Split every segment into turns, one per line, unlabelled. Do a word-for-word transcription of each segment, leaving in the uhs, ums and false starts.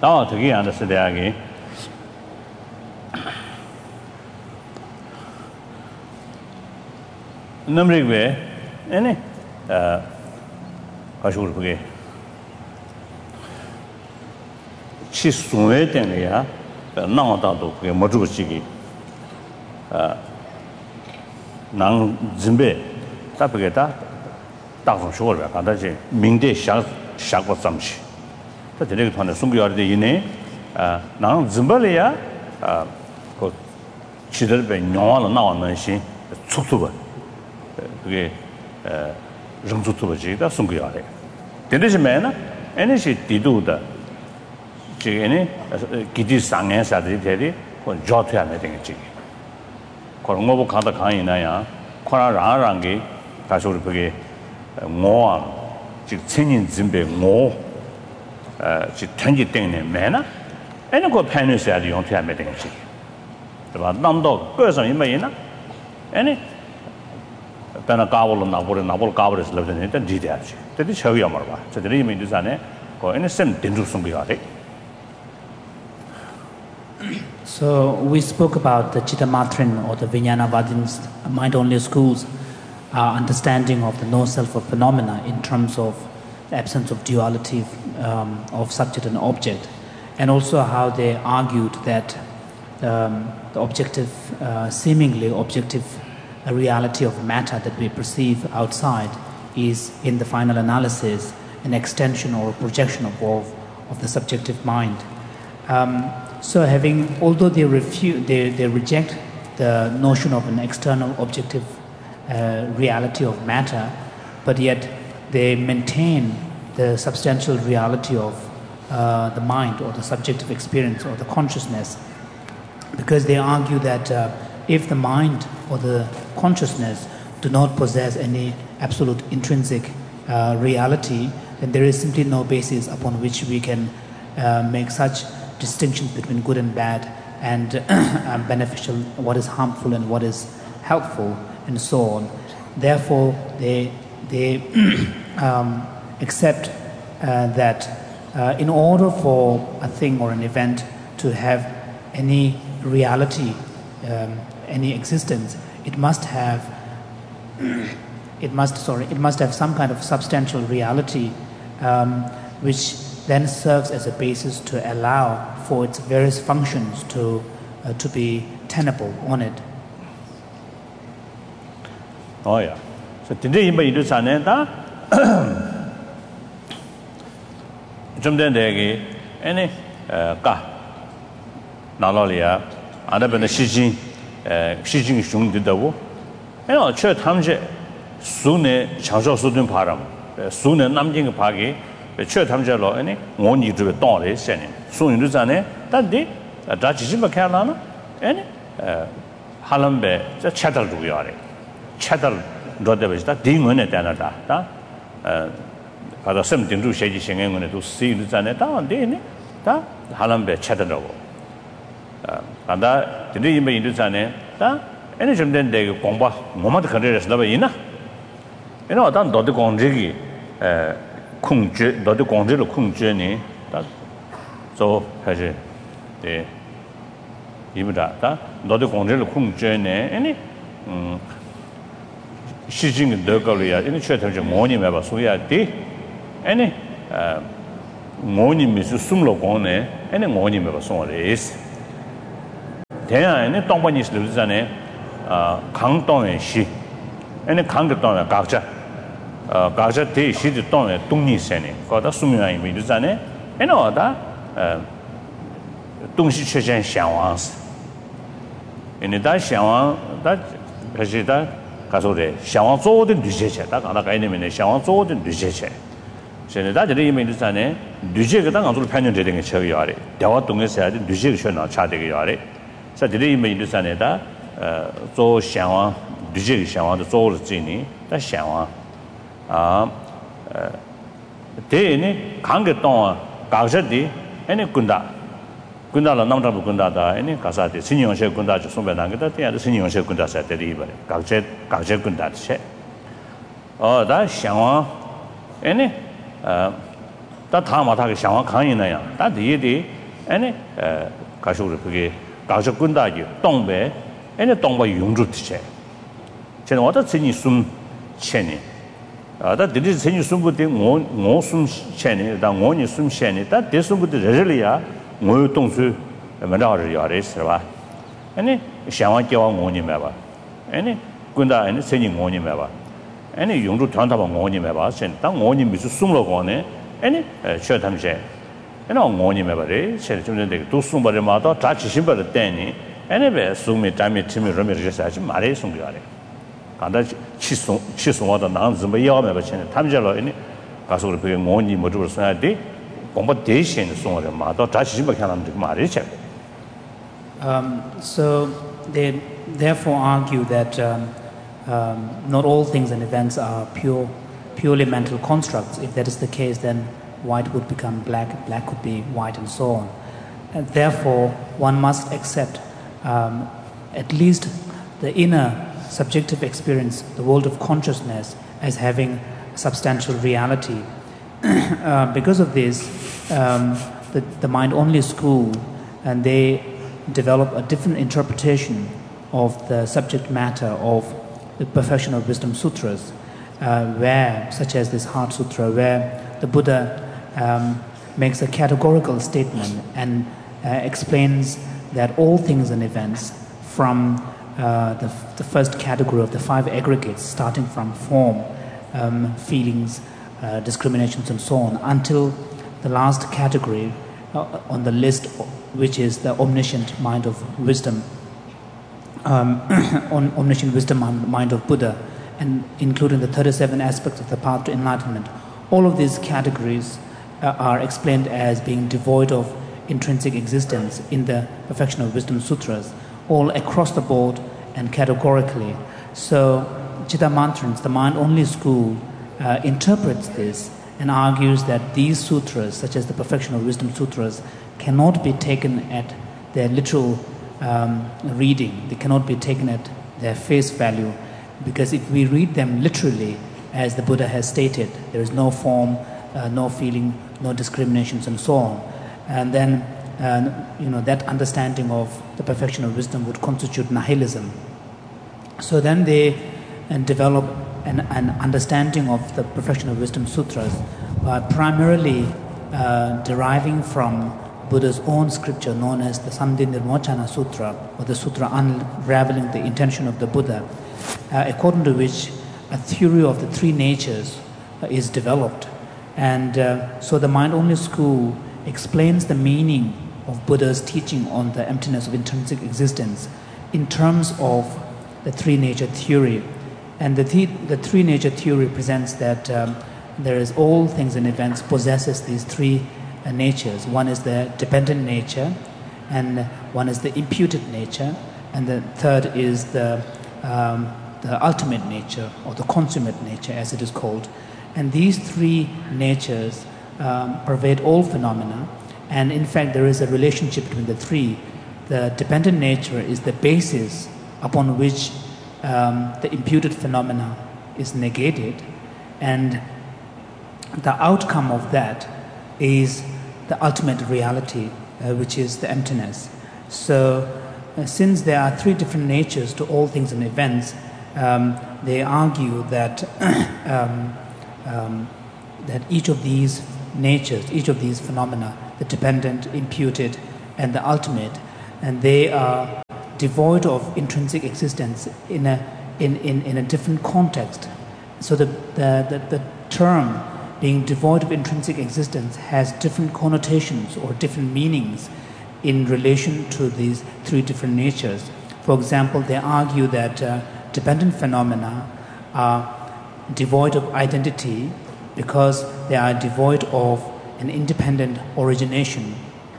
다 되게 안 됐을 때하게 넘리게 에네 아 가지고 그게 치수에 되네야 나와다도 그게 뭐 주고 지기 아 난 준비 답게다 다성 쇼를 가다지 민대 샤 샤고 잠시 또 되게团的 송교할 때 이내 아난 준비래야 아그 지들배 영화로 나오는 시 속도가 그게 에 정주투버지가 송교하래 된대시면은 에너지 디도다 지금에 기디 상해사들이 되리 그 조퇴하는 되겠지 그런 거 보고 가다 가이나야 코라라랑 게 다시 우리 그게 뭐아 즉 천인 준비 뭐 어, 즉 전지 때문에 매나 애는 그 패널에서 용퇴하면 되겠지 그봐 남도 거기서 이메이나 애니 배나 까불로 나보래 나볼 까불에서 러더니 일단 지대하지 되게 저기야 말봐 저들이 이메 주산에 그 애는 쌤 된줄 숨겨야 돼.
So we spoke about the Chittamatrin or the Vijnanavadin's mind-only schools uh, understanding of the no-self of phenomena in terms of the absence of duality um, of subject and object, and also how they argued that um, the objective, uh, seemingly objective uh, reality of matter that we perceive outside is, in the final analysis, an extension or a projection of, of, of the subjective mind. Um, So having, although they refute, they, they reject the notion of an external objective uh, reality of matter, but yet they maintain the substantial reality of uh, the mind or the subjective experience or the consciousness, because they argue that uh, if the mind or the consciousness do not possess any absolute intrinsic uh, reality, then there is simply no basis upon which we can uh, make such distinctions between good and bad and uh, beneficial, what is harmful and what is helpful, and so on. Therefore, they they um, accept uh, that uh, in order for a thing or an event to have any reality, um, any existence, it must have it must sorry it must have some kind of substantial reality, um, which then serves as a basis to allow for its various functions to uh, to be tenable on it.
Oh yeah. So today in the China da 좀 전에 any 가 나라리아 아다변의 시진 시진 중들다고 에 저 탐제 수내 장소 수든 바람 수내 남진 그 파기 저 탐제로 아니 원이 좀 동래 세네 수인도 전에 단디 다 지심을 캐나나 아니 할람베 저 차달 주요래 차달 로데베다 딩원에 되나다 다 바다 섬딩주 세지 생행원에도 쓰이도 전에 다 안되네 다 할람베 차달라고 아다 드리 이메 인도 전에 다 아니 좀 된데 공부 뭐마도 그래서 나 봐이나 이나 어떤 너도 공직이 에控制 너도 공직을控制니 저 사실 네 이보다 다 너도 공직을控制네 아니 음 시징이 더걸이야 이거 최대로 뭐니 봐 소야 돼 아니 어 뭐니 미수 숨로 거네 아니 뭐니 봐 소래스 대안에 동반이 있으잖아요 아 강동의 시 아니 강동의 각자 어 각자 대시의 동의 동리세네 거다 수명이 있잖아요 에너다 어 동시 최전 상황스 에네다 상황 다 그지다 가서래 상황 조든 뒤제체다 가다 가이네면 상황 조든 뒤제체现在这里面就是绿色的当然就是判断这点个车要的대화 동에서 해야 돼绿色选择差되게要的在这里面就是呢的呃做向往绿色的向往的做了这呢的向往啊呃对呢看个当搞些的哎呢滚大滚大了那么多滚大的哎呢搞啥的新用些滚大就送别那个的对啊新用些滚大在这里边搞些搞些滚大的些哦的向往哎呢呃，但他嘛，他个向往抗议那样，但第一的 아니 가쇼르 그게 가쇼 군다지 동배 아니 동바 용주 티체 저는 어떤 신이 숨 체니 아다 드리 신이 숨부터 뭐뭐숨 체니 다 뭐니 숨 체니 다 대숨부터 레rel이야 뭐 동수 만나를 야레스 봐 아니 샤완께와 뭐니 매봐 아니 군다 아니 신이 뭐니 매봐 아니 용주团타바 뭐니 매봐 신당 뭐니 미수 숨로 거네 아니 셔 담제 아니 뭐니 매봐래 셔좀 전에 또 숨버려마다 다 지신버려 때니 아니 왜 숨이 담이 팀이 러미르서 하지 말해 숨겨래 간다 치송 치송하다 난怎么要매봐 신에 담제로 아니 가서 그게 뭐니 뭐를 써야 돼 공부 대신 송어를 마다 다 지신버 하는 데 말해 쳐
Um, so they therefore argue that um, um, not all things and events are pure, purely mental constructs. If that is the case, then white would become black, black could be white, and so on. And therefore, one must accept um, at least the inner subjective experience, the world of consciousness, as having substantial reality. uh, because of this, um, the, the mind-only school, and they develop a different interpretation of the subject matter of the Perfection of Wisdom Sutras, uh, where, such as this Heart Sutra, where the Buddha um, makes a categorical statement and uh, explains that all things and events from uh, the, the first category of the five aggregates, starting from form, um, feelings, uh, discriminations, and so on, until the last category uh, on the list, which is the omniscient mind of wisdom, um, on omniscient wisdom mind of Buddha, and including the thirty-seven aspects of the path to enlightenment. All of these categories uh, are explained as being devoid of intrinsic existence in the Perfection of Wisdom Sutras, all across the board and categorically. So Chittamantrins, the mind-only school, uh, interprets this and argues that these sutras, such as the Perfection of Wisdom Sutras, cannot be taken at their literal um, reading. They cannot be taken at their face value, because if we read them literally, as the Buddha has stated, there is no form, uh, no feeling, no discriminations, and so on. And then, uh, you know, that understanding of the Perfection of Wisdom would constitute nihilism. So then they uh, develop an, an understanding of the Perfection of Wisdom Sutras by primarily uh, deriving from Buddha's own scripture known as the Samdhi Nirmochana Sutra, or the Sutra unraveling the intention of the Buddha, uh, according to which a theory of the three natures uh, is developed. And uh, so the mind-only school explains the meaning of Buddha's teaching on the emptiness of intrinsic existence in terms of the three-nature theory. And the, th- the three-nature theory presents that um, there is all things and events possesses these three uh, natures. One is the dependent nature, and one is the imputed nature, and the third is the, um, the ultimate nature, or the consummate nature as it is called. And these three natures um, pervade all phenomena, and in fact there is a relationship between the three. The dependent nature is the basis upon which um, the imputed phenomena is negated, and the outcome of that is the ultimate reality, uh, which is the emptiness. So uh, since there are three different natures to all things and events, um, they argue that um, um, that each of these natures, each of these phenomena, the dependent, imputed, and the ultimate, and they are devoid of intrinsic existence in a in, in, in a different context. So the, the, the, the term being devoid of intrinsic existence has different connotations or different meanings in relation to these three different natures. For example, they argue that uh, dependent phenomena are devoid of identity because they are devoid of an independent origination,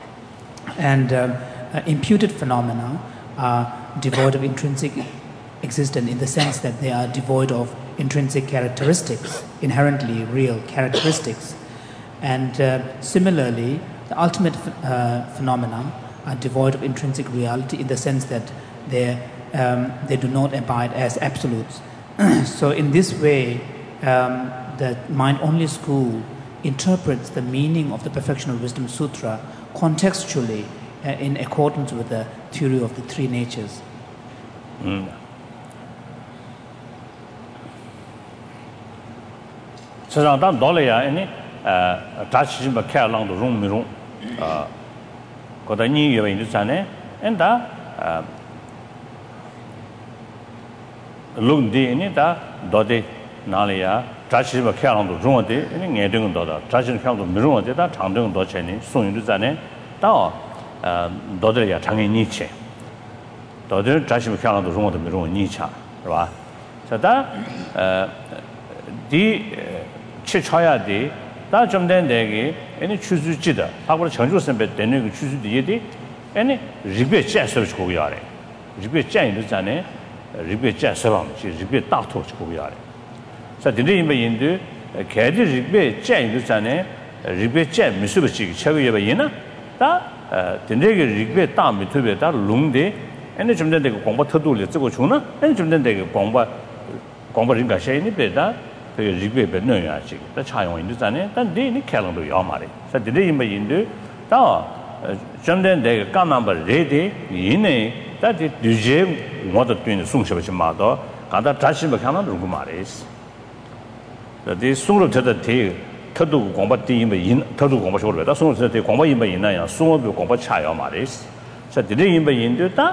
and uh, uh, imputed phenomena are devoid of intrinsic existence in the sense that they are devoid of intrinsic characteristics, inherently real characteristics. And uh, similarly, the ultimate uh, phenomena are devoid of intrinsic reality in the sense that they um, they do not abide as absolutes. So in this way, um, the mind-only school interprets the meaning of the Perfection of Wisdom Sutra contextually uh, in accordance with the theory of the three natures.
Mm. So dan dole ya ini uh tachi ba kya lang do rong mi rong uh ko da ni ye yin zan ne and da uh lung di ni da do de na le ya tachi ba kya lang do rong de ni nge deng do da tachi kya do mi rong de da chang deng do chen ni song yin zan ne da uh do de ya chang yin ni che do de tachi ba kya lang do rong de mi rong ni cha是吧 so da uh di 치 쳐야 돼. 다 좀 된 데게 아니 추수지다. 하고 전주 선배 되는 그 추수지디 아니 리베 째서 고야래. 리베 째인도 자네. 리베 째서 리베 다토 고야래. 자, 근데 이제 인도 개디 리베 째인도 자네. 리베 째 미수버지 책이 예나. 다 근데 리베 다 미투베다 롱데 아니 좀 된 데가 공부 터도를 쓰고 주나? 아니 좀 된 데가 공부 공부 인가 셔니 베다. 그 리베베 넣어야지. 다 차용 인도잖아요. 단 네니 캘런도 요 말이. 자, 근데 이제 인도 다 점된 데가 까남바 레디 이네 다디 뒤제 뭐도 되는 송셔버지 마도 가다 다시 뭐 하나 누구 말이스. 그 송로 저다 대 터도 공부 뒤에 인 터도 공부 쇼를 다 송로 저다 공부 이면 있나요? 송로 공부 차요 말이스. 자, 근데 이제 인도 다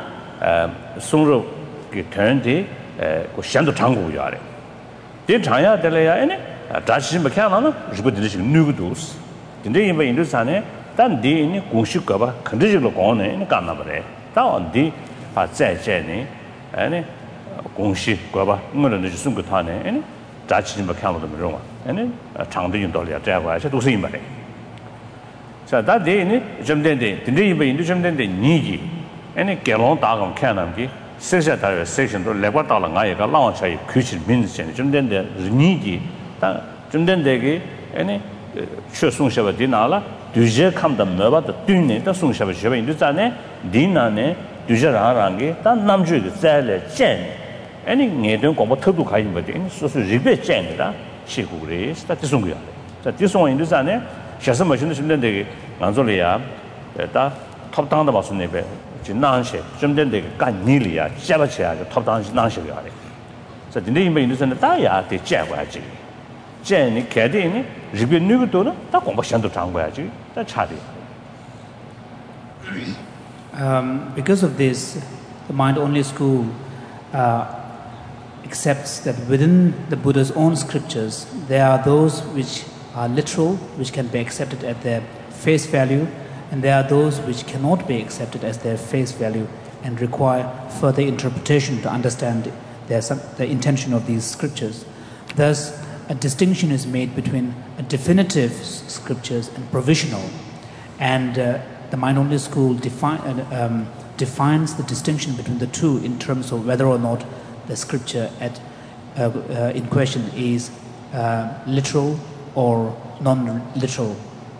송로 그 텐데 그 현도 장고 요래. 대 장야 될래야 아니 다시 뭐 하나는 이거 되듯이 누구도스. 근데 이제 인도산에 단 뒤에 공식가 봐. 컨디션으로 거네. 이거 간나 버래. 다 어디 봐 자자네. 아니 공식가 봐. 뭐는 이제 숨고 타네. 아니 다시 뭐 하나도 뭐 아니 장대인 돌이야. 자고 해서 도스 임말에. 자, 다 뒤에 좀 된데. 근데 이제 인도 좀 된데 니기. 아니 결혼 다감 캐남기 세세 다의 세션도 레과 달라 가이가 라원 차이 규칙 민지전 좀 된데 니기 좀 된데게 아니 최송셔바 디나라 뒤제 감다 뭐바도 뒤네다 송셔바 셔바 인도자네 디나네 뒤제라랑게 단 남주의 자래 젠 아니 내던 공부 터도 가인 거지 소소 리베 젠이다 시고 그래 스타트 송구야 자 디송 인도자네 셔서 머신도 좀 된데게 안솔이야 다 탑당다 봤으네 배 난시 좀 된데 간니리야 잡아쳐야 탑당 난시가 아래 자 근데 이제 인도선에 다야 돼 잡아야지 쟤니 개대니 리뷰 누구도는 다 공부션도 장고야지 다 차리
um because of this the mind only school uh, accepts that within the Buddha's own scriptures there are those which are literal, which can be accepted at their face value, and there are those which cannot be accepted as their face value and require further interpretation to understand their, the intention of these scriptures. Thus, a distinction is made between definitive scriptures and provisional, and uh, the mind-only school defi um, defines the distinction between the two in terms of whether or not the scripture at, uh, uh, in question is uh, literal or non-literal.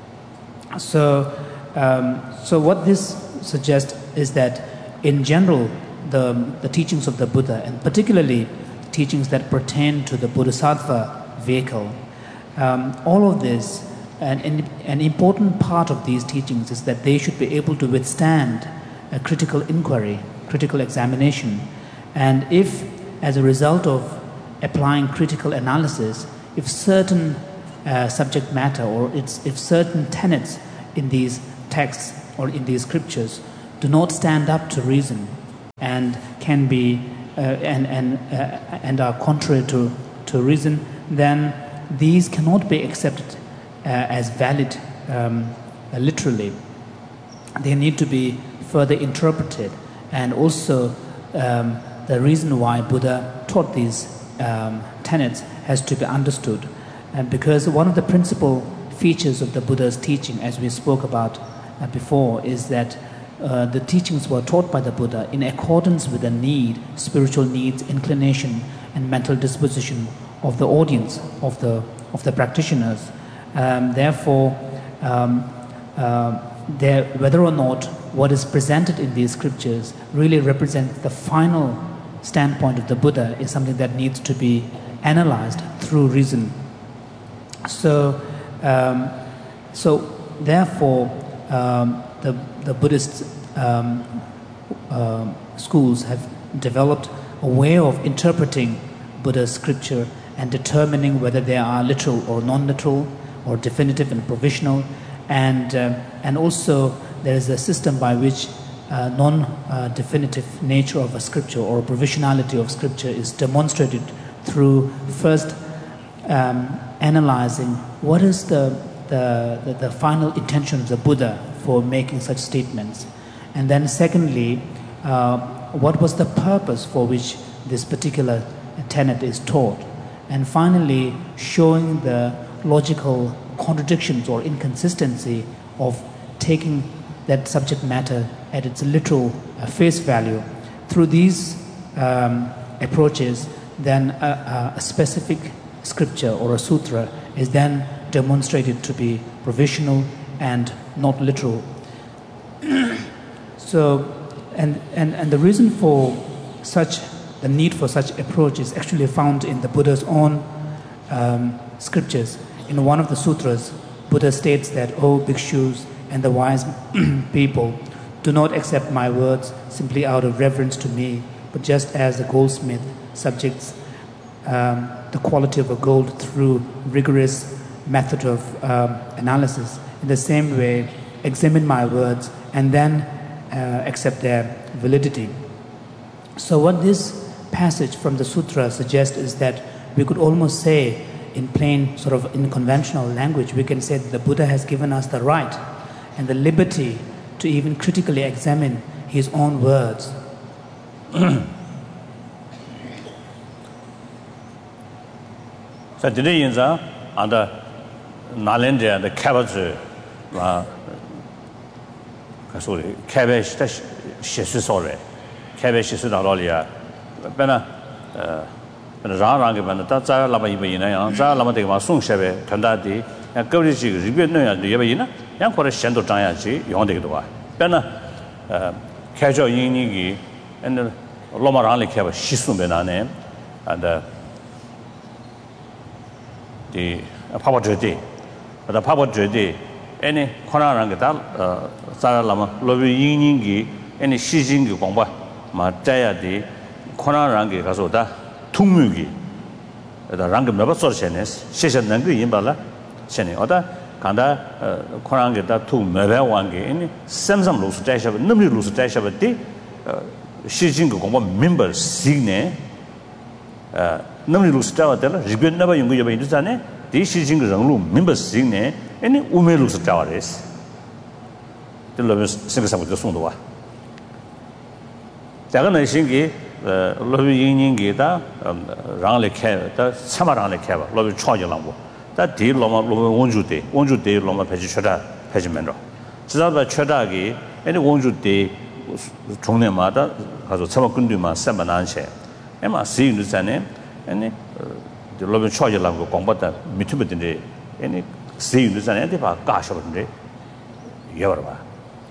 So, um, so what this suggests is that, in general, the, the teachings of the Buddha, and particularly teachings that pertain to the Bodhisattva vehicle, um, all of this, and, and an important part of these teachings is that they should be able to withstand a critical inquiry, critical examination, and if, as a result of applying critical analysis, if certain uh, subject matter or it's, if certain tenets in these texts or in these scriptures do not stand up to reason and can be uh, and and uh, and are contrary to to reason, then these cannot be accepted uh, as valid um, uh, literally. They need to be further interpreted, and also um, the reason why Buddha taught these um, tenets has to be understood, and because one of the principal features of the Buddha's teaching, as we spoke about uh, before, is that uh, the teachings were taught by the Buddha in accordance with the need, spiritual needs, inclination, and mental disposition of the audience, of the of the practitioners. Um, therefore, um, uh, there, whether or not what is presented in these scriptures really represents the final standpoint of the Buddha is something that needs to be analyzed through reason. So, Um, so, therefore, um, the, the Buddhist um, uh, schools have developed a way of interpreting Buddha's scripture and determining whether they are literal or non-literal, or definitive and provisional, and uh, and also there is a system by which uh, non-definitive uh, nature of a scripture or provisionality of scripture is demonstrated through first um, analyzing what is the the, the the final intention of the Buddha for making such statements, and then secondly, uh, what was the purpose for which this particular tenet is taught, and finally showing the logical contradictions or inconsistency of taking that subject matter at its literal uh, face value. Through these um, approaches, then a, a specific scripture or a sutra is then demonstrated to be provisional and not literal. So, and, and, and the reason for such, the need for such approach is actually found in the Buddha's own um, scriptures. In one of the sutras, Buddha states that, "O bhikshus and the wise people, do not accept my words simply out of reverence to me, but just as a goldsmith subjects um, the quality of a gold through rigorous method of um, analysis. In the same way, examine my words and then uh, accept their validity." So what this passage from the sutra suggests is that we could almost say, in plain, sort of in conventional language, we can say that the Buddha has given us the right and the liberty to even critically examine his own words.
So today in the under Nalendra the cabbage uh sorry cabbage the shesu sorry cabbage shesu da lo ya bena uh rang rang ge ban da za la ba yi ba yin na za la ma de ma song she be tan da di ya ge ri ji ri bi ne ya ye ba yin na yang ko de xian do zhang ya ji yong de ge wa bena uh kai zhao yin ni gi and lo ma rang le ke ba shi su be na ne and the Papa Jodi, but the Papa Jodi, any Konarangata, Sara Lama, Lobi Yingi, any Shijing Gomba, Mataya de Konarangi Gasoda, Tumugi, the Rangam Nova Sorcenes, Shishan Nangi Yimbala, Shani Oda, Kanda, Konangeta, two Mevangi, any Samsam Lus Dash of Numi Lus Dash of a day, Shijing Gomba members, Signe. Nami lu stawa tela riben na ba yung yo ba indu sane di shi jing rang lu member sing ne any ume lu stawa res de lo sing sa bu de song de wa da ga na sing ge lo bi yin yin ge da rang le khe da chama rang le khe ba lo bi chwa ji lang bo da di lo ma lo won ju de won ju de lo ma phe ji chwa da phe ji men ro ji da ba chwa da ge any won ju de chong ne ma da ga zo chama kun du ma sa ba nan che ema si yin du sane any the lobby charge lang ko kong ba ta mitu ba de any see you san de ba ka sha ba de ye ba ba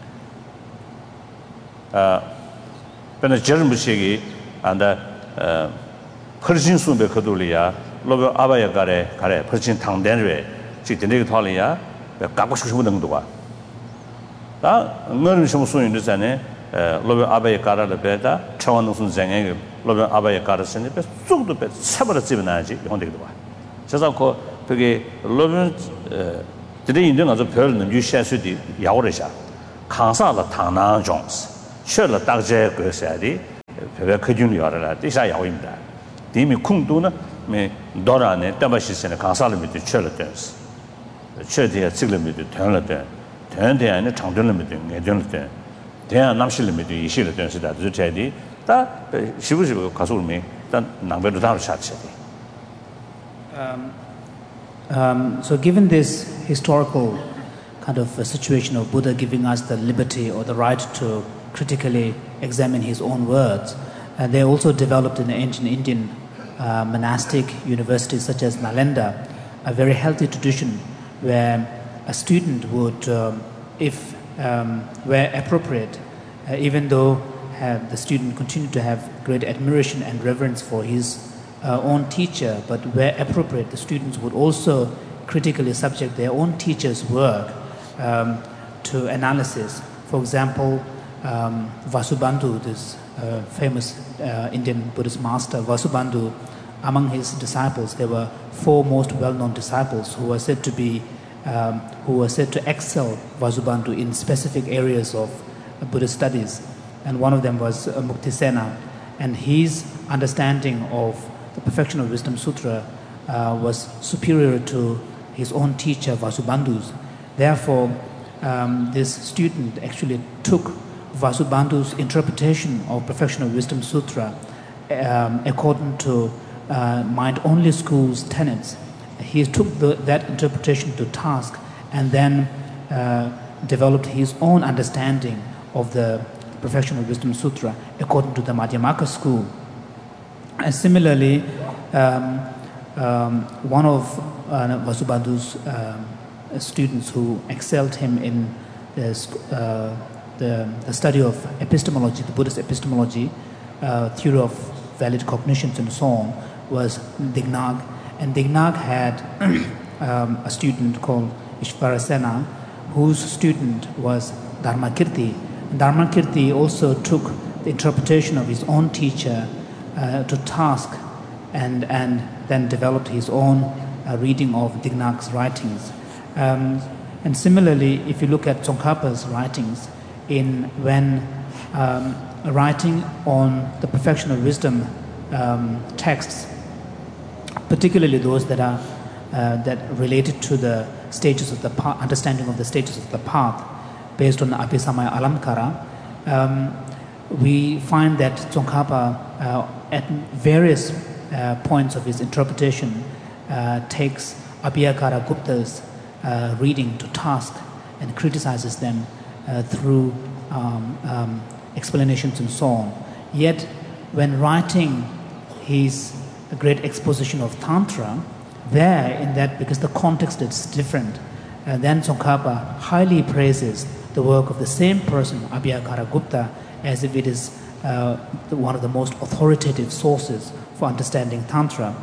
uh ben jerm bu shi gi and uh perjin sun be kho li ya lobby aba ya ga re ga re perjin tang den re ji de ne ge li ya ga ko shu shu nang do ba da ngor shi mu sun yin de san ne lobby aba ya ga ra de be da chawang sun zeng ge 로베 아바에 가르치는 배 쑥도 배 차버려 집어나지 용되기도 봐. 그래서 그 그게 로베 드레 인정 아주 별는 유시수디 야오르샤. 강사의 당난 종스. 셔러 딱제 그것이야디. 배배 크준 요라라. 디사 야오입니다. 디미 쿵도는 매 도라네 담바시스네 강사를 밑에 셔러던스. 셔디야 찍을 밑에 되는데 되는데 안에 장전을 밑에 내전을 대한 남실을 밑에 이실을 된시다. 저체디 다 시부시부 가서면 단 남배도 다를 샷지.
Um um so given this historical kind of a situation of Buddha giving us the liberty or the right to critically examine his own words, uh, they also developed in the ancient Indian uh, monastic universities such as Nalanda a very healthy tradition where a student would um, if um, where appropriate uh, even though have the student continue to have great admiration and reverence for his uh, own teacher, but where appropriate, the students would also critically subject their own teachers' work um, to analysis. For example, um, Vasubandhu, this uh, famous uh, Indian Buddhist master, Vasubandhu, among his disciples, there were four most well-known disciples who were said to be, um, who were said to excel Vasubandhu in specific areas of uh, Buddhist studies. And one of them was uh, Muktisena. And his understanding of the Perfection of Wisdom Sutra uh, was superior to his own teacher, Vasubandhu's. Therefore, um, this student actually took Vasubandhu's interpretation of Perfection of Wisdom Sutra um, according to uh, Mind-Only School's tenets. He took the, that interpretation to task and then uh, developed his own understanding of the Perfection of Wisdom Sutra according to the Madhyamaka school. And similarly, um, um, one of uh, Vasubandhu's um, students who excelled him in this, uh, the, the study of epistemology, the Buddhist epistemology, uh, theory of valid cognitions and so on, was Dignag. And Dignag had um, a student called Ishvarasena, whose student was Dharmakirti. Dharmakirti also took the interpretation of his own teacher uh, to task and, and then developed his own uh, reading of Dignag's writings. Um, and similarly, if you look at Tsongkhapa's writings, in when um, writing on the Perfection of Wisdom um, texts, particularly those that are uh, that related to the stages of the path, understanding of the stages of the path, based on the Abhisamaya Alamkara, um, we find that Tsongkhapa, uh, at various uh, points of his interpretation, uh, takes Abhiyakara Gupta's uh, reading to task and criticizes them uh, through um, um, explanations and so on. Yet, when writing his great exposition of Tantra, there in that, because the context is different, uh, then Tsongkhapa highly praises the work of the same person, Abhiyakara Gupta, as if it is uh, the, one of the most authoritative sources for understanding Tantra.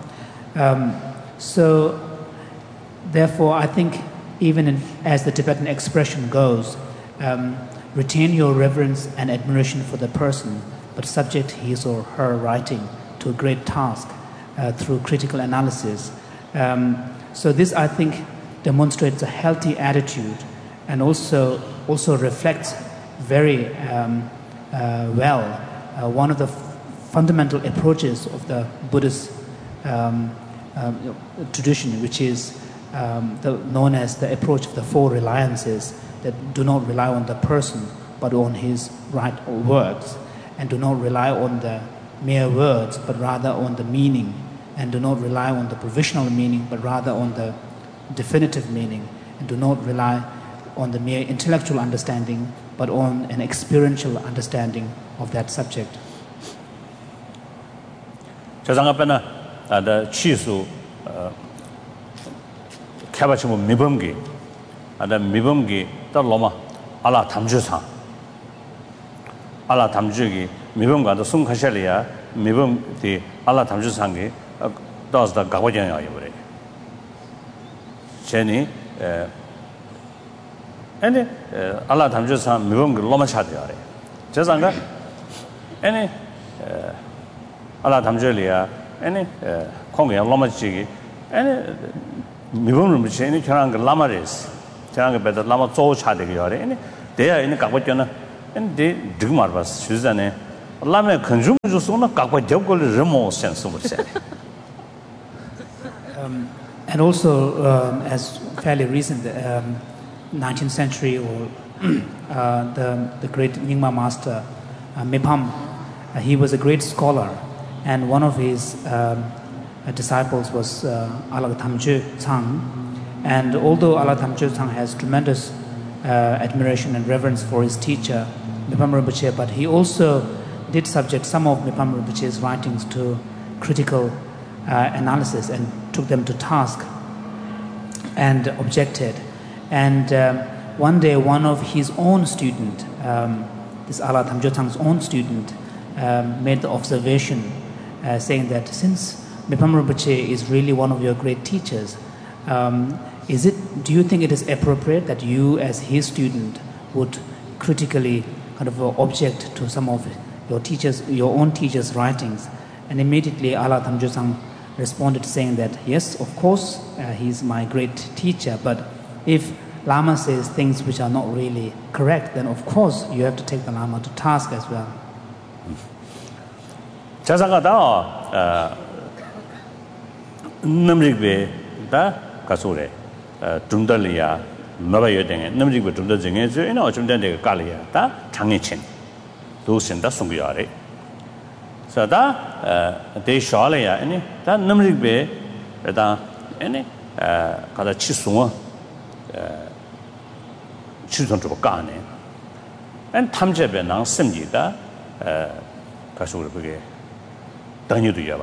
Um, so, therefore, I think even in, as the Tibetan expression goes, um, retain your reverence and admiration for the person, but subject his or her writing to a great task uh, through critical analysis. Um, so this, I think, demonstrates a healthy attitude and also also reflects very um, uh, well uh, one of the f- fundamental approaches of the Buddhist um, um, tradition, which is um, the, known as the approach of the four reliances, that do not rely on the person but on his right words, and do not rely on the mere words but rather on the meaning, and do not rely on the provisional meaning but rather on the definitive meaning, and do not rely on the mere intellectual understanding, but on an experiential understanding of that subject.
저장갑에는 아다 치수 캐바치모 미범기 아다 미범기 떨로마 알라 담주상 알라 담주기 미범과도 숨카샬리아 미범디 알라 담주상기 더스다 가고전이야 이거래. 제니 에 아니 알라 담주상 미범기 로마 차대야래. 저장가 아니 알라 담주리아 아니 공개 로마지기 아니 미범을 미치니 저랑 그 라마레스 저랑 그 배도 라마 조 차대기 요래. 아니 대야 있는 가고전은 아니 대 득말 봤어. 주자네 라마 컨중 주소나 가고 접걸 remote sense of it.
Um, and also, um, as fairly recent, um, nineteenth century, or uh, the the great Nyingma master uh, Mipham, uh, he was a great scholar, and one of his um, uh, disciples was uh, Alag Thamje Tsang. And although Alag Thamje Tsang has tremendous uh, admiration and reverence for his teacher Mipham Rinpoche, but he also did subject some of Mipham Rinpoche's writings to critical uh, analysis and took them to task and objected. And um, one day, one of his own student, um, this Alag Thamje Tsang's own student, um, made the observation uh, saying that since Mipham Rinpoche is really one of your great teachers, Um, is it? Do you think it is appropriate that you, as his student, would critically kind of uh, object to some of your teachers, your own teachers' writings? And immediately, Ala Thamjosang responded saying that yes, of course, uh, he's my great teacher, but if Lama says things which are not really correct, then of course you have to take the Lama to task as well.
자상하다. 남직배 다 가소래. 중달이야. 너바여 되게 남직배 중달 중에 저 이나 좀 된데 깔이야. 다 장애친. 도신다 송기야래. 사다 대샤래야. 아니 다 남직배 다 아니 가다 치송어 치son주고 까네. 안 탐제배 난 심지다 가소를 그게 당연히도 야봐.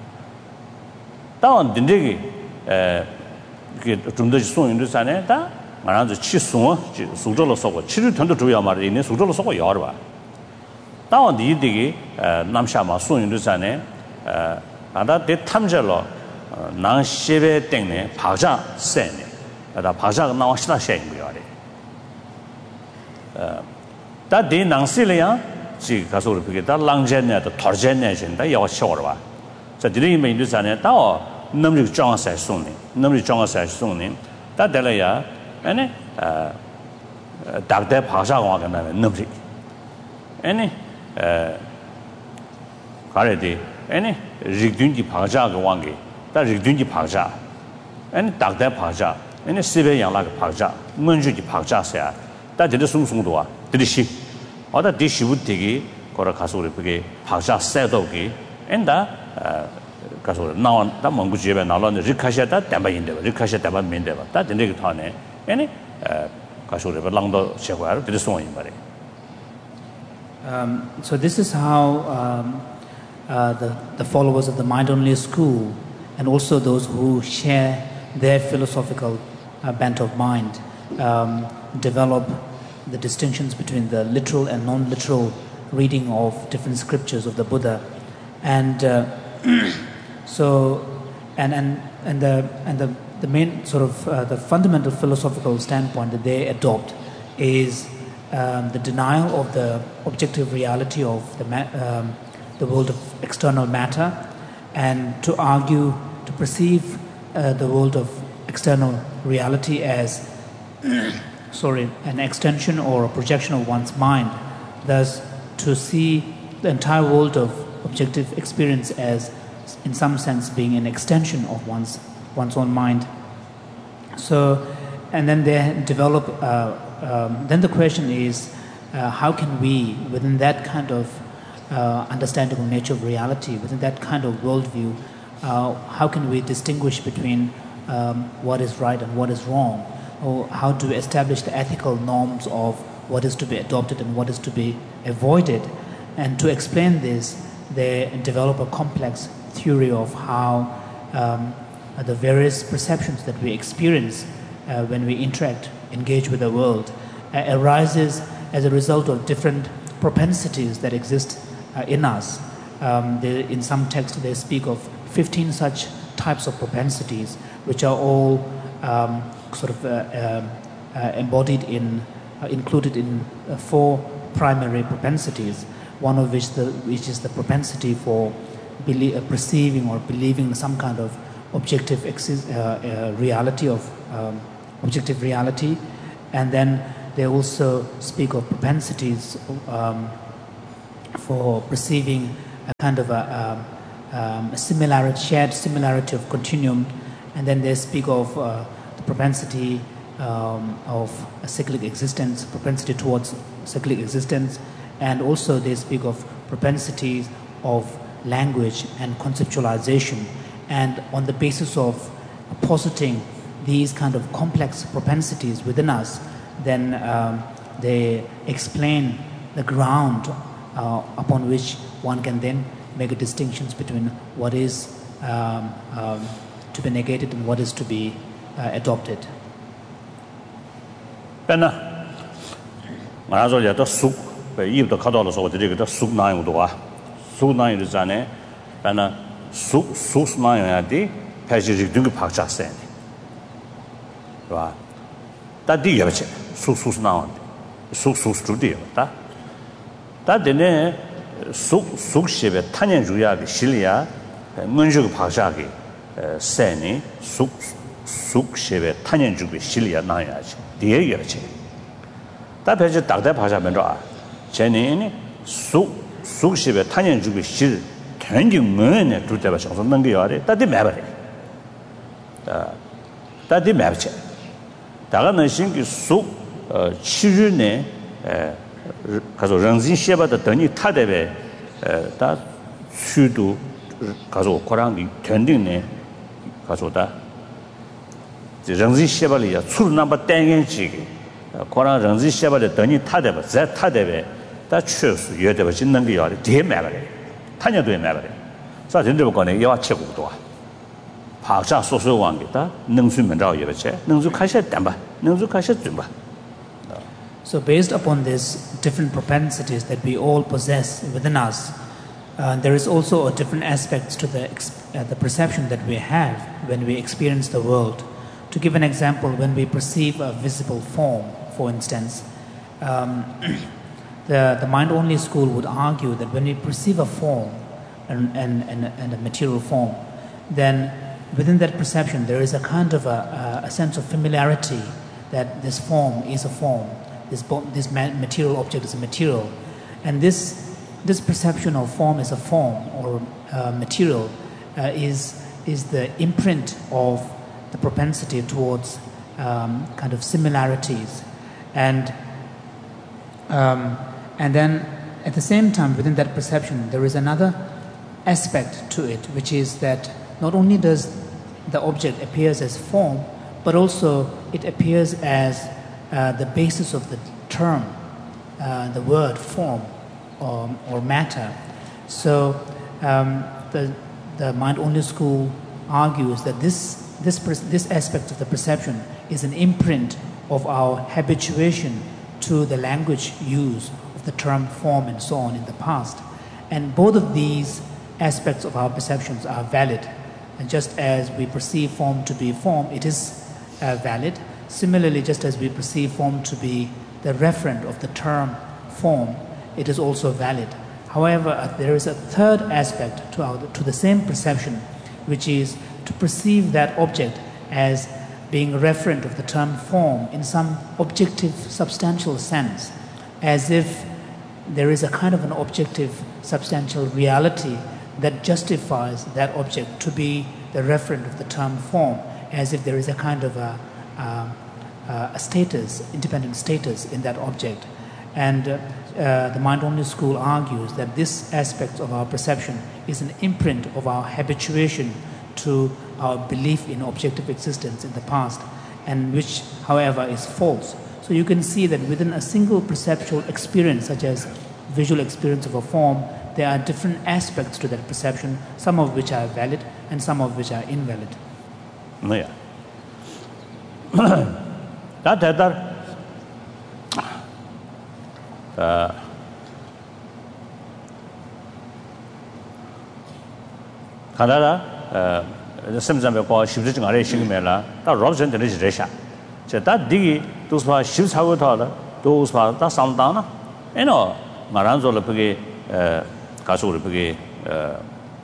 다운 딘데기 에 그게 좀더 송인도 산에 다 말아서 치송어 수저로 쏘고 치료 전도 줘야 말이 있네 수저로 쏘고 여러 봐. 다운 디디기 남샤마 송인도 산에 에 나다 대 탐제로 난 시베 땡네 바자 세네. 다 바자가 나와 시다 셔인 거야. 어 다디 낭실이야 지 가서 그게 다 랑제네도 터제네진다 여 쇼어 봐. 자 디리 메인도 산에 다 넘리 정사에 손님 넘리 정사에 손님 다 될래야 아니 어 다대 바자가 간다 넘리 아니 에 가래디 아니 리든지 바자가 왕게 다 리든지 바자 아니 다대 바자 아니 시베 양라가 바자 문주지 바자세야 다 되게 송송도와 들이시 어다 디시부티기 거라 가서 우리 그게 바자 세도기 엔다 가서 나온 다 몽구 집에 나오는 리카샤다 담바인데 리카샤 담바인데 다 되게 타네 아니 가서 우리 랑도 제거하러 되게 송인 말이.
Um, so this is how um, uh, the, the followers of the Mind-Only School and also those who share their philosophical uh, bent of mind um, develop the distinctions between the literal and non-literal reading of different scriptures of the Buddha. And uh, so, and, and, and, the, and the, the main sort of, uh, the fundamental philosophical standpoint that they adopt is Um, the denial of the objective reality of the, ma- um, the world of external matter, and to argue, to perceive uh, the world of external reality as sorry, an extension or a projection of one's mind. Thus, to see the entire world of objective experience as, in some sense, being an extension of one's one's own mind. So, and then they develop. Uh, Um, then the question is, uh, how can we, within that kind of uh, understanding of nature of reality, within that kind of worldview, uh, how can we distinguish between um, what is right and what is wrong? Or how to establish the ethical norms of what is to be adopted and what is to be avoided? And to explain this, they develop a complex theory of how um, the various perceptions that we experience uh, when we interact engage with the world uh, arises as a result of different propensities that exist uh, in us. Um, they, in some texts they speak of fifteen such types of propensities, which are all um, sort of uh, uh, uh, embodied in, uh, included in uh, four primary propensities, one of which, the, which is the propensity for belie- uh, perceiving or believing some kind of objective exi- uh, uh, reality of um, objective reality, and then they also speak of propensities um, for perceiving a kind of a, um, um, a similarity, shared similarity of continuum, and then they speak of uh, the propensity um, of a cyclic existence, propensity towards cyclic existence, and also they speak of propensities of language and conceptualization, and on the basis of positing these kind of complex propensities within us, then um, they explain the ground uh, upon which one can then make a distinctions between what is um, um, to be negated and what is to be uh, adopted.
Benna, I told you that soup, but you the cut also the regular soup nine would do. Soup nine is an eh, Benna soup, soup nine at the passage doing Pakistan. 와 다디 여체 수수스 나온 수수스 주디다 다데네 수 수십에 탄년 주야의 실리아 문주의 파샤기 세니 수 수십에 탄년 주의 실리아 나야지 뒤에 여체 다베지 딱대 파샤면서 제니니 수 수십에 탄년 주의 실 전진 문에 두대가 정서 넘게 요래 다디 매버리 아 다디 매버체 다가는 신기 수 치르네 에 가서 런진 셰바다 더니 타데베 에다 수도 가서 코랑이 전진네 가서다 런진 셰바리야 출 넘버 땡겐지 코랑 런진 셰바다 더니 타데베 자 타데베 다 추스 여데베 진는 게 요래 대 매버리 탄여도에 매버리 자 전들 거네 여와 최고도 파자 소소 왕게다 능수면照예베체 능수 카셔 담바 능수 카셔 줌바.
So based upon these different propensities that we all possess within us, uh, there is also a different aspects to the uh, the perception that we have when we experience the world. To give an example, when we perceive a visible form, for instance, um, the the mind-only school would argue that when we perceive a form and and, and, and a material form, then within that perception there is a kind of a, a sense of familiarity that this form is a form. This, this material object is a material, and this this perception of form as a form or uh, material uh, is is the imprint of the propensity towards um, kind of similarities, and um, and then at the same time within that perception there is another aspect to it, which is that not only does the object appears as form, but also it appears as Uh, the basis of the term, uh, the word form or, or matter. So um, the the mind-only school argues that this this this aspect of the perception is an imprint of our habituation to the language use of the term form and so on in the past, and both of these aspects of our perceptions are valid. And just as we perceive form to be form, it is uh, valid. Similarly, just as we perceive form to be the referent of the term form, it is also valid. However, uh, there is a third aspect to, our, to the same perception, which is to perceive that object as being a referent of the term form in some objective, substantial sense, as if there is a kind of an objective, substantial reality that justifies that object to be the referent of the term form, as if there is a kind of a Uh, uh, a status, independent status in that object. And uh, uh, the mind-only school argues that this aspect of our perception is an imprint of our habituation to our belief in objective existence in the past, and which, however, is false. So you can see that within a single perceptual experience, such as visual experience of a form, there are different aspects to that perception, some of which are valid and some of which are invalid.
Yeah. 다 대달 아 가다라 어 심장에 거 십지증 아래 신경매라 다 로션 되는 지레샤 제가 디기 도스파 십사고 더라 도스파 다 상당나 에노 마란조를 그게 어 가수를 그게 어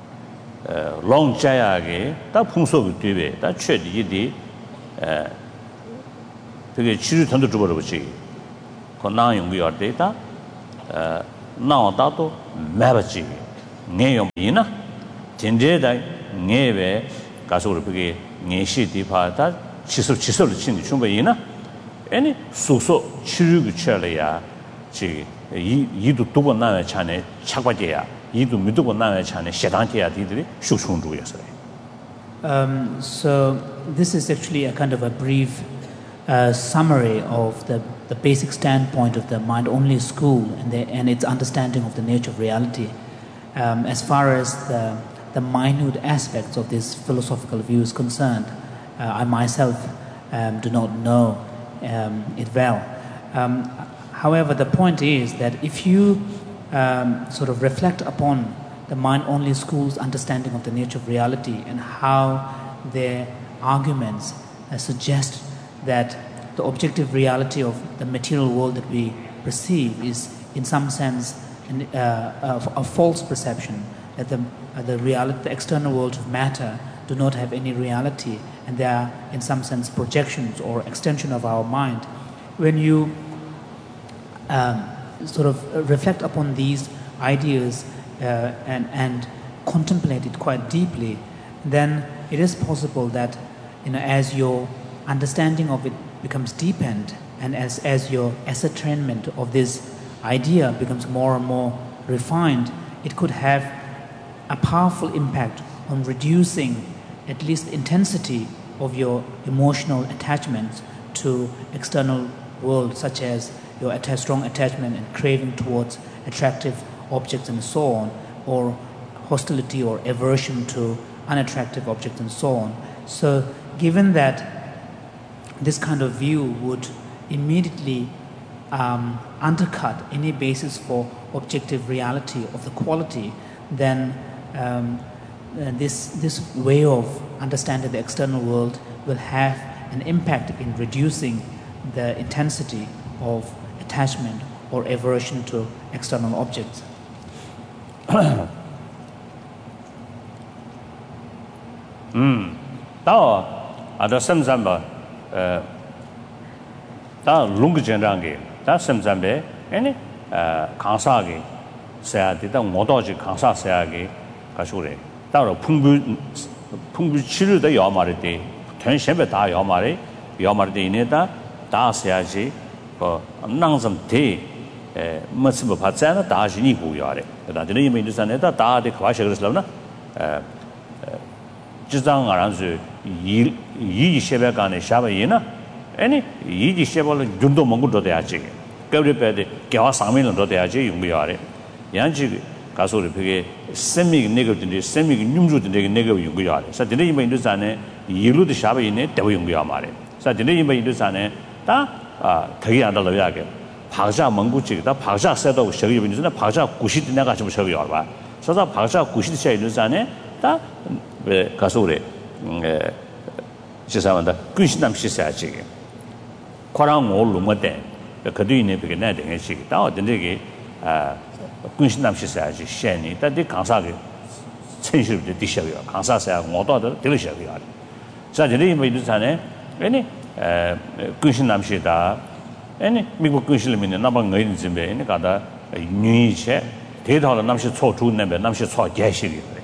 롱자야게 다 풍속이 되베 다 최디디 에 그게 치료 전도 주버려 보지. 건강 용기할 때다. 어, 나와도 매버지. 내용이나 진제다 내외 가서를 그게 내시 디파다 치수 치수를 친이 충분히나. 아니 수소 치료를 쳐려야 지 이, 이도 두번 나와 차네 착과제야. 이도 미도번 나와 차네 시단제야 디들이 수충주였어요.
Um so this is actually a kind of a brief Uh, summary of the, the basic standpoint of the mind-only school and, the, and its understanding of the nature of reality. Um, as far as the, the minute aspects of this philosophical view is concerned, uh, I myself um, do not know um, it well. Um, however, the point is that if you um, sort of reflect upon the mind-only school's understanding of the nature of reality and how their arguments uh, suggest that the objective reality of the material world that we perceive is, in some sense, an, uh, a, a false perception, that the, uh, the, reality, the external world of matter do not have any reality, and they are, in some sense, projections or extension of our mind. When you um, sort of reflect upon these ideas uh, and, and contemplate it quite deeply, then it is possible that, you know, as your understanding of it becomes deepened, and as, as your ascertainment of this idea becomes more and more refined, it could have a powerful impact on reducing at least the intensity of your emotional attachments to external world, such as your atta- strong attachment and craving towards attractive objects and so on, or hostility or aversion to unattractive objects and so on. So given that this kind of view would immediately um, undercut any basis for objective reality of the quality, then um, uh, this, this way of understanding the external world will have an impact in reducing the intensity of attachment or aversion to external objects.
음, 다 아다 섬잠바 어, 다 롱그 전랑게 다 섬잠베 아니 어, 강사게 세야디다 모도지 강사 세야게 가시오래. 따로 풍부 풍부 치료도 요마르데 전신에 다 요마르 요마르데 이네다 다 세야지 그 낭좀 대 에, 뭐스버 받잖아 다시니 고요래. 그다음에 이미지산에다 다데 과셔그랬으나 에 지장 알아서 이 이시베 간에 샤바이나 아니 이시베를 준도 먹고도 돼야지. 그래도 개와 상면도 돼야지 용비야래. 양지 가서를 그게 세미 네거든데 세미 뇽주든데 네거 용비야래. 그래서 되는 이미지산에 이루도 샤바이네 대고 용비야 말해. 그래서 되는 이미지산에 다 되게 안 달라야게. 박자蒙古籍다 박자 세도 저기 이미지나 박자 구십 내가 좀 저기 와 봐. 그래서 박자 구십 세 이미지산에 다 왜 가서래 에 지사한다 근신남 시사지 코랑 올로마데 그도 있네 그게 내는 것이 다 어떤데 아 근신남 시사지 셴이 다디 강사게 천실도 디셔요 강사사야 모도도 들으셔요 자 이제 이제 전에 아니 에 근신남 시다 아니 미국 근신님이 나방 의인 집에 있는 가다 뉴이체 대다로 남시 초주는데 남시 초 개시리.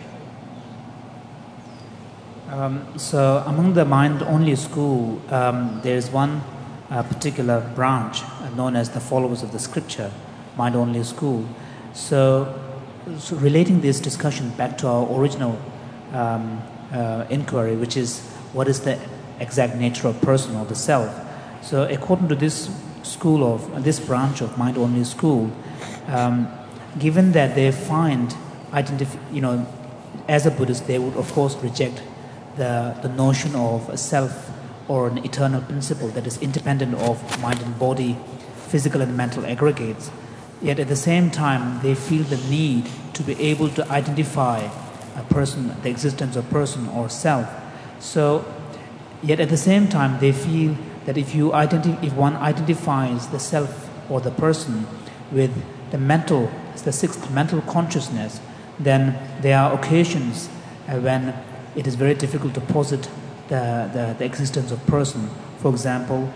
Um, so among the mind-only school, um, there is one uh, particular branch uh, known as the followers of the scripture, mind-only school. So, so relating this discussion back to our original um, uh, inquiry, which is what is the exact nature of person or the self. So according to this school of, uh, this branch of mind-only school, um, given that they find, identif- you know, as a Buddhist, they would of course reject The, the notion of a self or an eternal principle that is independent of mind and body, physical and mental aggregates. Yet at the same time, they feel the need to be able to identify a person, the existence of person or self. So, yet at the same time, they feel that if you identi- if one identifies the self or the person with the mental, the sixth mental consciousness, then there are occasions uh, when it is very difficult to posit the, the, the existence of person. For example,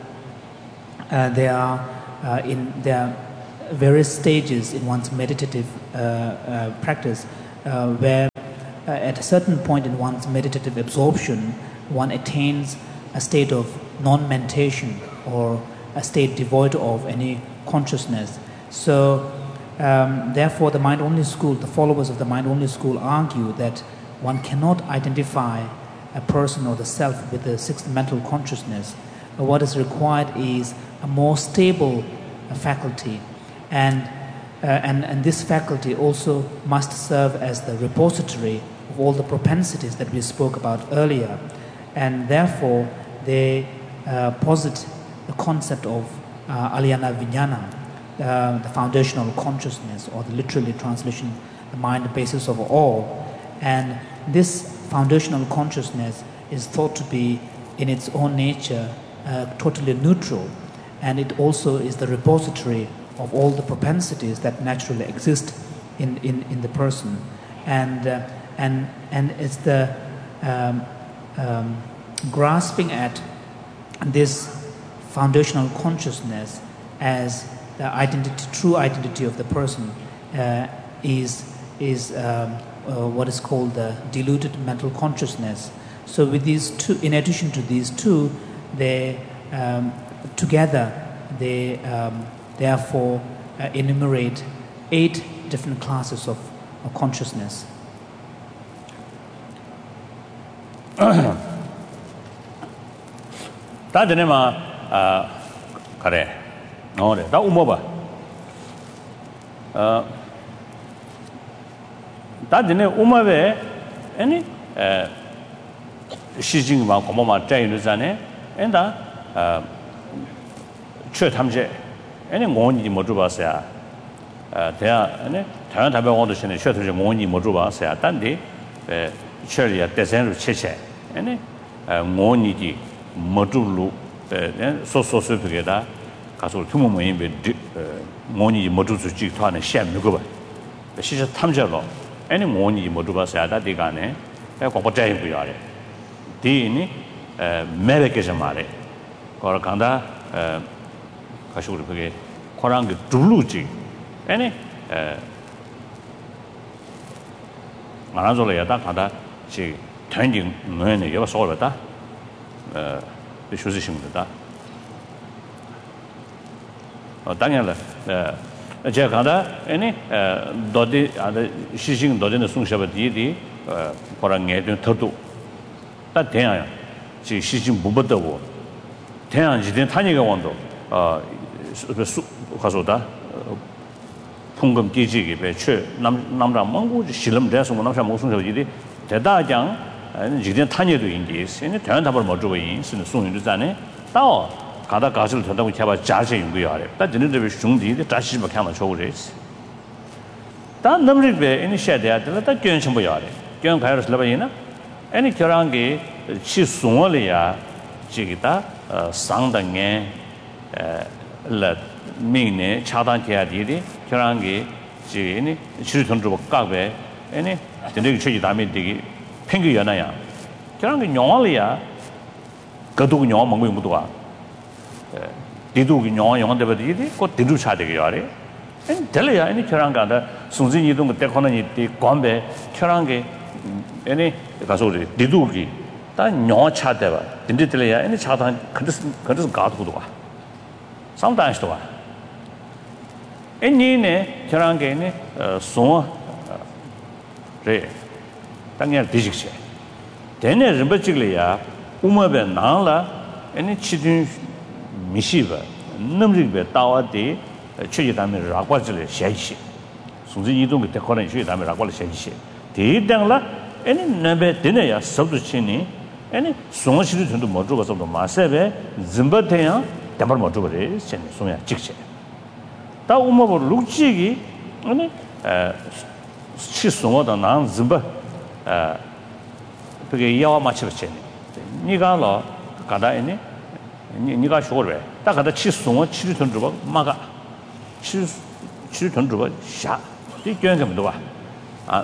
uh, there are uh, in there are various stages in one's meditative uh, uh, practice uh, where uh, at a certain point in one's meditative absorption, one attains a state of non-mentation or a state devoid of any consciousness. So, um, therefore, the mind-only school, the followers of the mind-only school argue that one cannot identify a person or the self with the sixth mental consciousness. What is required is a more stable uh, faculty, and, uh, and and this faculty also must serve as the repository of all the propensities that we spoke about earlier, and therefore they uh, posit the concept of uh, Alyana Vijnana, uh, the foundational consciousness, or the literally translation, the mind, the basis of all. And this foundational consciousness is thought to be in its own nature uh, totally neutral, and it also is the repository of all the propensities that naturally exist in, in, in the person. And, uh, and, and it's the um, um, grasping at this foundational consciousness as the identity, true identity of the person uh, is, is um, uh, what is called the diluted mental consciousness. So with these two, in addition to these two, they um, together they um, therefore uh, enumerate eight different classes of, of consciousness.
다 되네마 아 그래 어래 다 우모바 어 다드네 우마베 아니 에 시징마 고모마 짜이르자네 엔다 어 최탐제 아니 원이 못 줘봤어야 어 대야 아니 다른 답변 원도 신의 최탐제 원이 못 줘봤어야 단디 에 처리야 대선으로 체체 아니 원이지 못 줄로 에 소소소피게다 가서 투모모인 베 원이 못 줄지 토하는 시험 누구 봐 시저 탐제로 아니 원이 못 줘봤어야 다디가네 에 고고짜이 부여래 디니 에 메베케자 말에 거라 간다 에 가시고 그게 코랑게 둘루지 아니 에 말아줘야 다 가다 지 전진 뭐네 여봐 소르다 어 비슈지심다 어 당연히 에 제가 가다 아니 에 도디 아데 시싱 도디는 송샤바디디 어 코랑게 좀 더도 다 대야요 지 시싱 못 받다고 대양 지된 타니가 원도 어 가서다 풍금 기지기 배추 남 남라 몽고 실험 대해서 뭐 남사 목송서지디 대다장 지된 타니도 인지 세네 대한 답을 못 주고 인스는 송윤도 자네 또 가다 가실 된다고 제가 자세 연구야 래. 다 진행되는 중디데 다시 뭐看了 초고레스. 다 넘리베 이니시아티브를 다 견심 보야 래. 견 가이러스 라바이나 아니 결한게 치 송월이야 지기다 상당에 에 민네 차단해야디디 결한게 지니 치료전주고 까베 아니 근데 최지 다음에 되게 팽기 연아야 결한게 영월이야 거도 영어 먹고 용도 와 디도기 영어 영어 되버디디 그 디도 차되게 요래 엔 될이야 아니 결한가다 순진 이동 그때 거는 이 관배 결한게 아니 가서 우리 디도기 다 영어 차대봐 근데 될이야 아니 차단 그래서 그래서 가도도 와 sometimes 와 애니네 결한게네 송 래 당연 디직시 되네 르버직이야 우마베 나라 애니 치든 미시바 넘리베 따와디 최지담에 라과질에 샤이시 순지 이동 그때 거는 최지담에 라과를 샤이시 대당라 애니 넘베 되네야 섭도치니 애니 송시도 전도 못 죽어서도 마세베 짐바테야 담을 못 죽어래 신 송야 직시 다 우마보 룩지기 아니 에 치송어다 난 짐바 에 그게 야와 맞추겠지 니가로 가다이니 니가 쇼르베 딱 가다 치송어 치료 돈 주고 마가 치 치료 돈 주고 샤 이견금도 봐아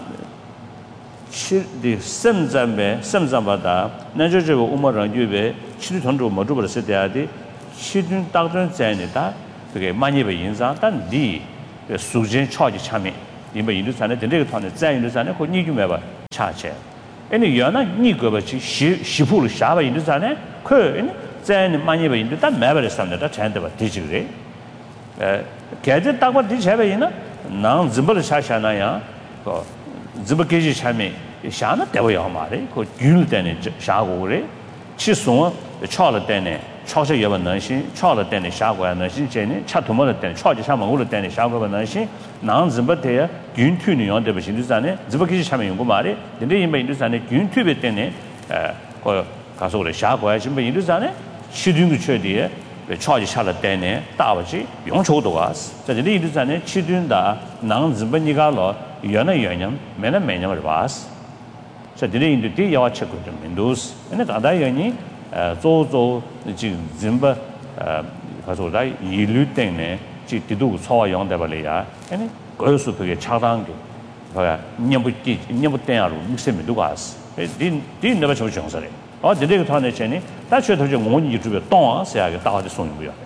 치디 셈잠베 셈잠바다 나저저 우마랑 유베 치료 돈 주고 못 주고 버렸을 때야디 치준 딱전 자이니다 그게 많이 배 인상 단디 수진 차지 참에 이번 인도산에 된게团的在印度山그你就没吧차체 아니 연아 니가 시 시부를 샤바 인도산에 그在많이 배 인도 다 매버를 산다 잔데 봐 디지그래 에 개제 딱과 디체베이나 난 짐벌 샤샤나야 그 짐벌게지 참에 샤나 되어야 말이 그 균일되는 샤고 그래 치송 차를 때네 차서 여번 능신 차를 때네 샤고야 능신 제네 차토모를 때네 차지 샤먹을 때네 샤고가 능신 난 짐벌때 균투는 연대 버신도산에 짐벌게지 참에 연구 말이 근데 이번 인도산에 균투베 때네 에그 가서 그래 샤고야 심번 인도산에 치든도 쳐디에 차지 샤를 때네 다버지 용초도 왔어 자 이제 인도산에 치든다 난 짐벌니가로 연의 연념 매는 매념을 봤어 자, 드레인도 뒤 야와 체크 좀 민도스. 근데 다다 연이 呃做做就怎么呃他说在一律定呢就地度超用的不了呀，哎呢，个是这个恰当的，好呀，你不地你不等下路，你什么都干死，哎，你你那边就强势的，而且这个团队前呢，但确实就我你这边当啊是那个大的送不了。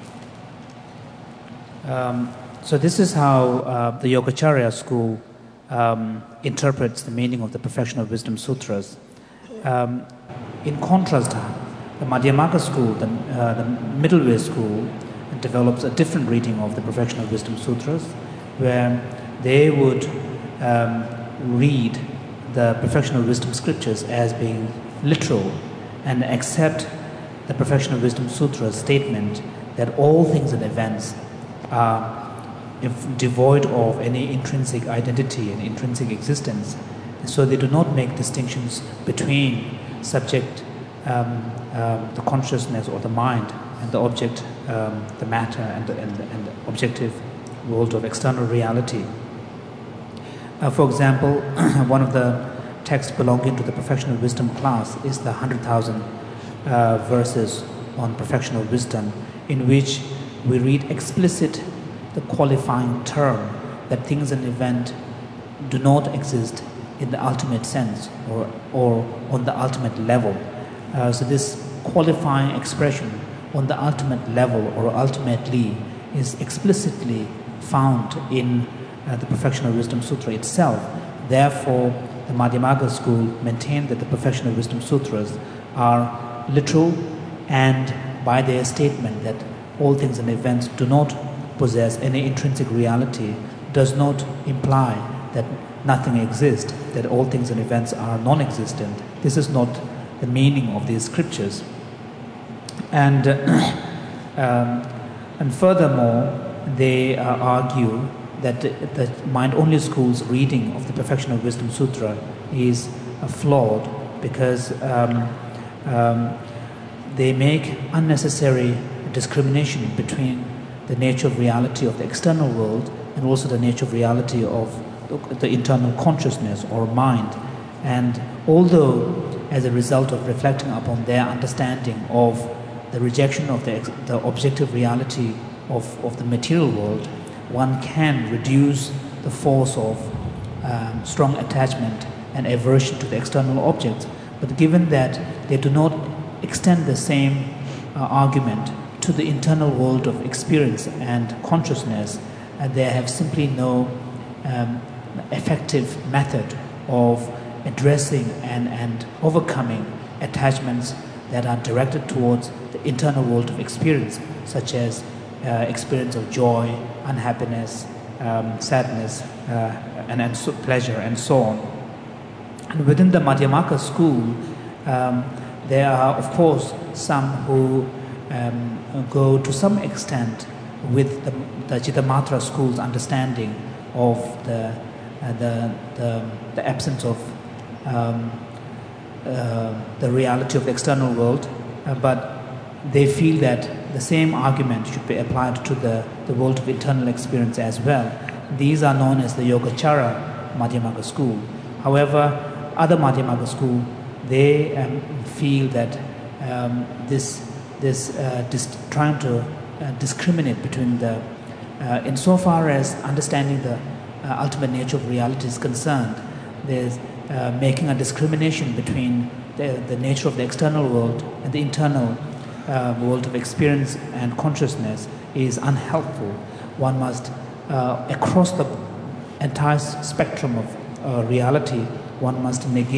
Um, so this is how uh, the Yogacarya school um, interprets the meaning of the Perfection of Wisdom Sutras. Um, in contrast, the Madhyamaka school, the, uh, the middle way school, develops a different reading of the Perfection of Wisdom Sutras, where they would um, read the Perfection of Wisdom scriptures as being literal and accept the Perfection of Wisdom Sutras statement that all things and events are if devoid of any intrinsic identity and intrinsic existence. So they do not make distinctions between subject, um, um, the consciousness or the mind, and the object, um, the matter, and the, and, the, and the objective world of external reality. Uh, for example, one of the texts belonging to the Perfection of Wisdom class is the one hundred thousand uh, verses on perfection of wisdom, in which we read explicit the qualifying term that things and events do not exist in the ultimate sense or, or on the ultimate level. Uh, so this qualifying expression on the ultimate level or ultimately is explicitly found in uh, the Perfection of Wisdom Sutra itself. Therefore, the Madhyamaka school maintain that the Perfection of Wisdom Sutras are literal, and by their statement that all things and events do not possess any intrinsic reality does not imply that nothing exists, that all things and events are non-existent. This is not the meaning of these scriptures. And, uh, um, and furthermore, they uh, argue that the, the mind-only school's reading of the Perfection of Wisdom Sutra is uh, flawed because um, um, they make unnecessary discrimination between the nature of reality of the external world and also the nature of reality of the internal consciousness or mind. And although as a result of reflecting upon their understanding of the rejection of the, the objective reality of, of the material world, one can reduce the force of um, strong attachment and aversion to the external objects. But given that they do not extend the same uh, argument to the internal world of experience and consciousness, uh, they have simply no um, effective method of addressing and, and overcoming attachments that are directed towards the internal world of experience, such as uh, experience of joy, unhappiness, um, sadness, uh, and, and so pleasure, and so on. And within the Madhyamaka school, um, there are, of course, some who um, go to some extent with the, the Chittamatra school's understanding of the, uh, the, the, the absence of um, uh, the reality of the external world, uh, but they feel that the same argument should be applied to the, the world of internal experience as well. These are known as the Yogacara Madhyamaka school. However, other Madhyamaka school, they um, feel that um, this, this uh, dis- trying to uh, discriminate between the, uh, insofar as understanding the uh, ultimate nature of reality is concerned, there's uh, making a discrimination between the, the nature of the external world and the internal uh, world of experience and consciousness is unhelpful. One must, uh, across the entire spectrum of uh, reality, one must negate